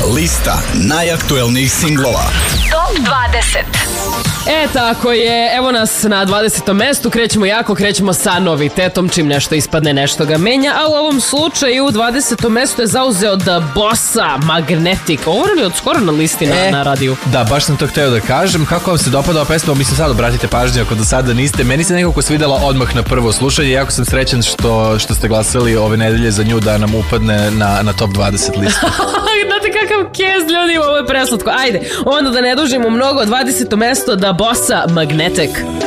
Lista najaktuelnijih singlova. Top 20. Tako je, evo nas na 20. mestu, krećemo sa novitetom, čim nešto ispadne, nešto ga menja, a u ovom slučaju 20. mesto je zauzeo The Bossa, Magnetic. Ovo nam je od skoro na listi na radiju. Da, baš sam to hteo da kažem. Kako vam se dopada ova pesma? Mislim, sad obratite pažnju ako do sada niste. Meni se nekako svidela odmah na prvo slušanje. Jako sam srećan što ste glasali ove nedelje za nju da nam upadne na top 20 listu. Znate kakav kez, ljudi, ovo je preslatko. Ajde, onda da ne dužimo mnogo, 20. mesto The Bossa, Magnetic.